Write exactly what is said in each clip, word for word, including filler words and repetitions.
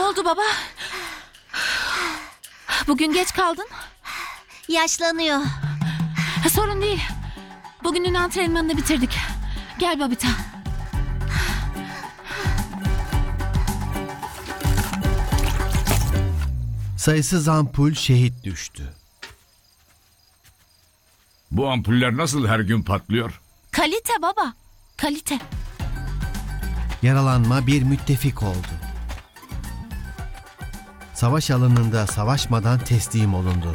oldu baba? Bugün geç kaldın. Yaşlanıyor. Sorun değil. Bugünün antrenmanını bitirdik. Gel Babita. Sayısız ampul şehit düştü. Bu ampuller nasıl her gün patlıyor? Kalite baba. Kalite. Yaralanma bir müttefik oldu. Savaş alanında savaşmadan teslim olundu.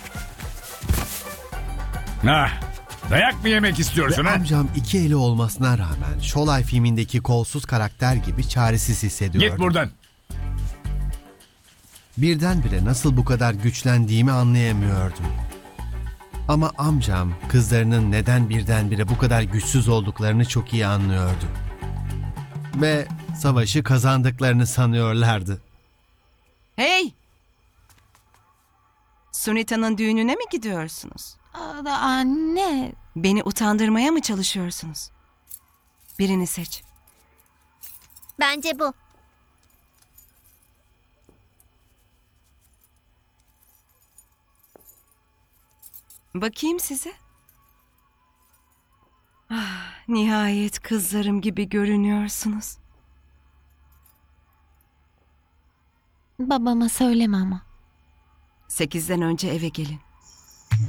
Ah, dayak mı yemek istiyorsun Ve ha? amcam iki eli olmasına rağmen Şolay filmindeki kolsuz karakter gibi çaresiz hissediyordu. Git buradan. Birdenbire nasıl bu kadar güçlendiğimi anlayamıyordum. Ama amcam kızlarının neden birdenbire bu kadar güçsüz olduklarını çok iyi anlıyordu. Ve savaşı kazandıklarını sanıyorlardı. Hey! Sunita'nın düğününe mi gidiyorsunuz? Aa, anne. Beni utandırmaya mı çalışıyorsunuz? Birini seç. Bence bu. Bakayım size. Ah, nihayet kızlarım gibi görünüyorsunuz. Babama söyleme ama. Sekizden önce eve gelin.